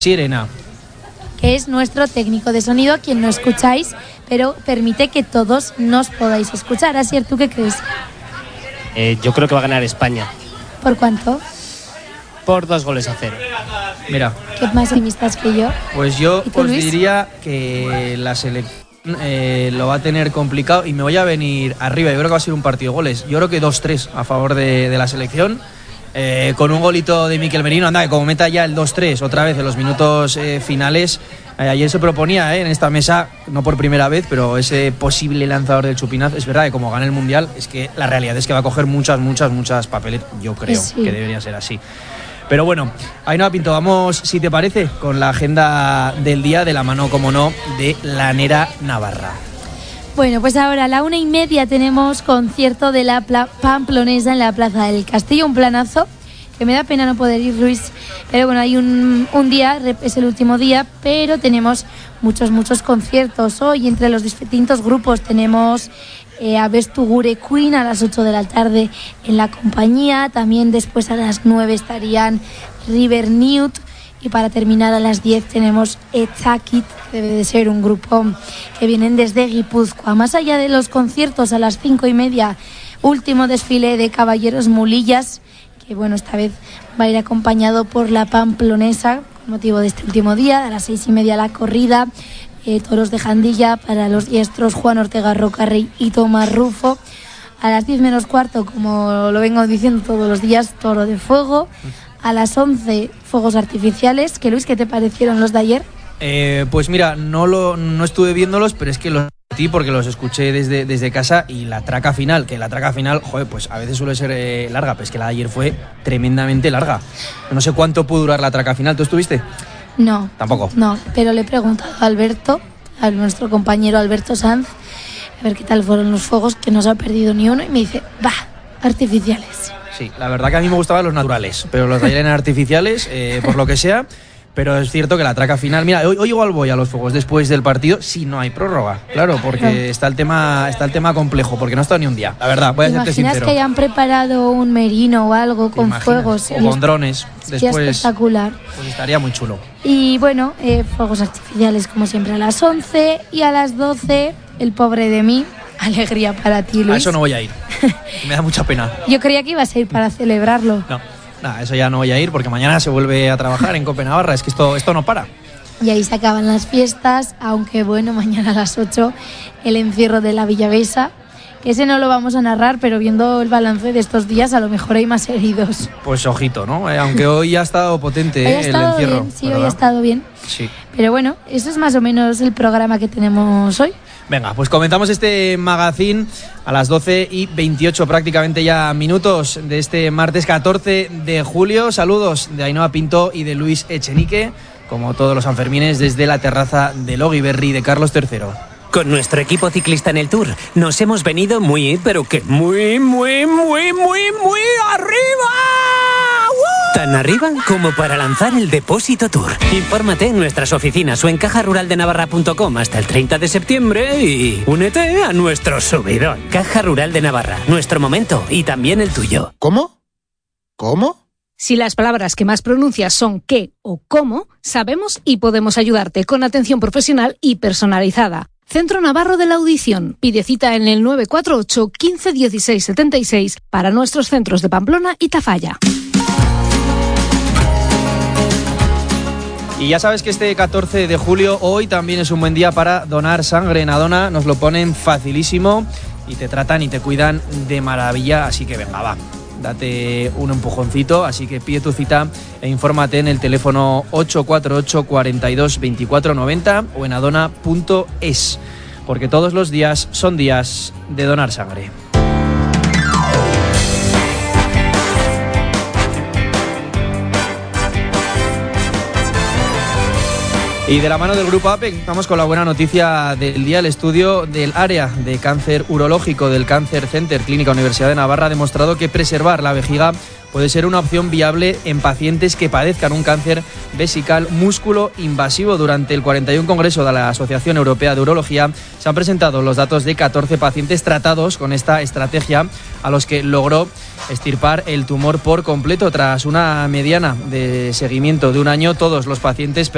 Sirena, que es nuestro técnico de sonido, a quien no escucháis, pero permite que todos nos podáis escuchar. Asier, ¿tú qué crees? Yo creo que va a ganar España. ¿Por cuánto? Por 2-0. mira, ¿Qué más optimistas que yo? pues yo ¿Y tú, os Luis? diría que la selección lo va a tener complicado y me voy a venir arriba. Yo creo que va a ser un partido de goles. Yo creo que 2-3 a favor de la selección. Con un golito de Mikel Merino, anda, que como meta ya el 2-3 otra vez en los minutos finales. Ayer se proponía en esta mesa, no por primera vez, pero ese posible lanzador del chupinazo. Es verdad que como gana el Mundial, es que la realidad es que va a coger muchas papeletas. Yo creo Sí. que debería ser así. Pero bueno, Ainhoa Pinto, vamos, si te parece, con la agenda del día, de la mano, como no, de La Nera Navarra. Bueno, pues ahora a la 1:30 tenemos concierto de la Pamplonesa en la Plaza del Castillo, un planazo que me da pena no poder ir, Luis, pero bueno, hay un día, es el último día, pero tenemos muchos conciertos hoy. Entre los distintos grupos tenemos a Bestu Gure Queen a las 8 de la tarde en la compañía, también después a las 9 estarían River Newt. Y para terminar a las 10 tenemos Etzakit, que debe de ser un grupo que vienen desde Guipúzcoa. Más allá de los conciertos, a las 5:30, último desfile de Caballeros Mulillas, que bueno, esta vez va a ir acompañado por la Pamplonesa, con motivo de este último día. A las 6:30 la corrida, toros de Jandilla para los diestros Juan Ortega Rocarrey y Tomás Rufo. A las 10 menos cuarto, como lo vengo diciendo todos los días, toro de fuego. A las 11, fuegos artificiales. ¿Qué, Luis, qué te parecieron los de ayer? Pues mira, no estuve viéndolos, pero es que los vi porque los escuché desde casa. Y la traca final, joder, pues a veces suele ser larga, pero es que la de ayer fue tremendamente larga. No sé cuánto pudo durar la traca final. ¿Tú estuviste? No. Tampoco. No, pero le he preguntado a Alberto, a nuestro compañero Alberto Sanz, a ver qué tal fueron los fuegos, que no se ha perdido ni uno, y me dice, artificiales. Sí, la verdad que a mí me gustaban los naturales, pero los de ayer eran artificiales, por lo que sea. Pero es cierto que la traca final... Mira, hoy igual voy a los fuegos después del partido si no hay prórroga. Claro, porque está el tema complejo, porque no ha estado ni un día. La verdad, voy a serte sincero. ¿Imaginas que hayan preparado un merino o algo con fuegos? O con drones. Después, espectacular. Pues estaría muy chulo. Y bueno, fuegos artificiales como siempre a las 11 y a las 12, el pobre de mí. Alegría para ti, Luis. A eso no voy a ir. Me da mucha pena. Yo creía que ibas a ir para celebrarlo. No, eso ya no voy a ir porque mañana se vuelve a trabajar en Copenhague. Es que esto no para. Y ahí se acaban las fiestas, aunque bueno, mañana a las 8 el encierro de la Villavesa, que ese no lo vamos a narrar, pero viendo el balance de estos días a lo mejor hay más heridos. Pues ojito, ¿no? Aunque hoy ha estado potente el encierro. Bien, sí, ¿verdad? Hoy ha estado bien. Sí. Pero bueno, eso es más o menos el programa que tenemos hoy. Venga, pues comenzamos este magazine a las 12:28, prácticamente ya minutos de este martes 14 de julio. Saludos de Ainhoa Pinto y de Luis Echenique, como todos los sanfermines, desde la terraza del Ogiberri de Carlos III. Con nuestro equipo ciclista en el Tour nos hemos venido muy arriba. ¡Woo! Tan arriba como para lanzar el Depósito Tour. Infórmate en nuestras oficinas o en cajaruraldenavarra.com hasta el 30 de septiembre y únete a nuestro subidón. Caja Rural de Navarra, nuestro momento y también el tuyo. ¿Cómo? Si las palabras que más pronuncias son qué o cómo, sabemos y podemos ayudarte con atención profesional y personalizada. Centro Navarro de la Audición. Pide cita en el 948 15 16 76 para nuestros centros de Pamplona y Tafalla. Y ya sabes que este 14 de julio, hoy también es un buen día para donar sangre. En Adona nos lo ponen facilísimo y te tratan y te cuidan de maravilla. Así que venga, va, date un empujoncito. Así que pide tu cita e infórmate en el teléfono 848 42 24 90 o en adona.es, porque todos los días son días de donar sangre. Y de la mano del Grupo APEC estamos con la buena noticia del día. El estudio del área de cáncer urológico del Cancer Center Clínica Universidad de Navarra ha demostrado que preservar la vejiga puede ser una opción viable en pacientes que padezcan un cáncer vesical músculo invasivo. Durante el 41 Congreso de la Asociación Europea de Urología se han presentado los datos de 14 pacientes tratados con esta estrategia, a los que logró extirpar el tumor por completo. Tras una mediana de seguimiento de un año, todos los pacientes